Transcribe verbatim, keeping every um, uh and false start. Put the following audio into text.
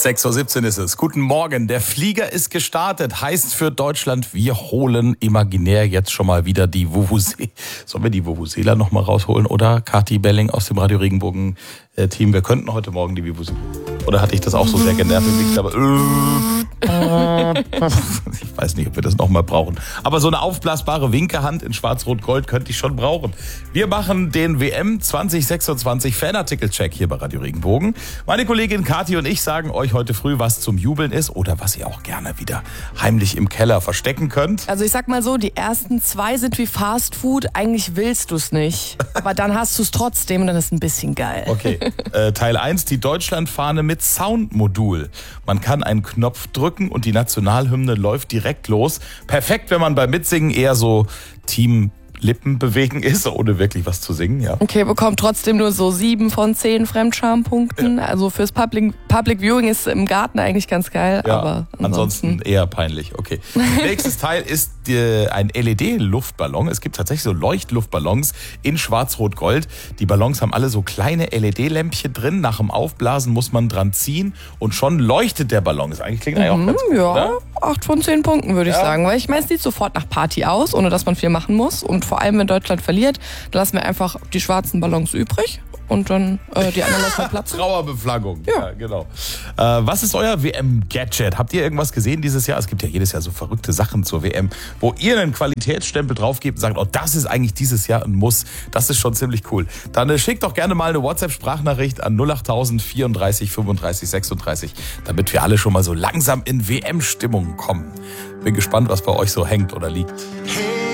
sechs Uhr siebzehn ist es. Guten Morgen. Der Flieger ist gestartet. Heißt für Deutschland, wir holen imaginär jetzt schon mal wieder die Vuvuzela. Sollen wir die Vuvuzela noch mal rausholen? Oder Kathi Belling aus dem Radio Regenbogen Team? Wir könnten heute Morgen die Vuvuzela. Oder hatte ich das auch so sehr genervt? Aber ich weiß nicht, ob wir das noch mal brauchen. Aber so eine aufblasbare Winkehand in Schwarz-Rot-Gold könnte ich schon brauchen. Wir machen den W M zwanzig sechsundzwanzig Fanartikel-Check hier bei Radio Regenbogen. Meine Kollegin Kathi und ich sagen euch heute früh, was zum Jubeln ist oder was ihr auch gerne wieder heimlich im Keller verstecken könnt. Also ich sag mal so, die ersten zwei sind wie Fast Food. Eigentlich willst du es nicht, aber dann hast du es trotzdem und dann ist es ein bisschen geil. Okay, äh, Teil eins, die Deutschlandfahne mit Soundmodul. Man kann einen Knopf drücken und die Nationalhymne läuft direkt los. Perfekt, wenn man beim Mitsingen eher so Team Lippen bewegen ist, ohne wirklich was zu singen, ja. Okay, bekommt trotzdem nur so sieben von zehn Fremdscham-Punkten. Ja. Also fürs Public, Public Viewing ist im Garten eigentlich ganz geil, ja, aber ansonsten... ansonsten eher peinlich, okay. Nächstes Teil ist die, ein L E D-Luftballon. Es gibt tatsächlich so Leuchtluftballons in Schwarz-Rot-Gold. Die Ballons haben alle so kleine L E D-Lämpchen drin. Nach dem Aufblasen muss man dran ziehen und schon leuchtet der Ballon. Das eigentlich klingt eigentlich mhm, auch ganz gut, ja, oder? acht von zehn Punkten würde ich ja. sagen, weil ich meine, es sieht sofort nach Party aus, ohne dass man viel machen muss. Und vor allem, wenn Deutschland verliert, dann lassen wir einfach die schwarzen Ballons übrig und dann äh, die anderen lassen wir platzen. Trauerbeflaggung, ja, ja genau. Äh, was ist euer W M-Gadget? Habt ihr irgendwas gesehen dieses Jahr? Es gibt ja jedes Jahr so verrückte Sachen zur W M, wo ihr einen Qualitätsstempel draufgebt und sagt, oh, das ist eigentlich dieses Jahr ein Muss. Das ist schon ziemlich cool. Dann äh, schickt doch gerne mal eine WhatsApp-Sprachnachricht an null acht null null vier drei fünfunddreißig sechsunddreißig, damit wir alle schon mal so langsam in W M-Stimmung kommen. Bin gespannt, was bei euch so hängt oder liegt. Hey.